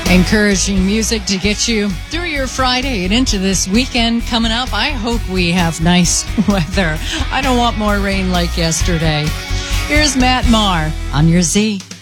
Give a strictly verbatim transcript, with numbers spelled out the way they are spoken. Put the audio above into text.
Encouraging music to get you through your Friday and into this weekend coming up. I hope we have nice weather. I don't want more rain like yesterday. Here's Matt Maher on your Z.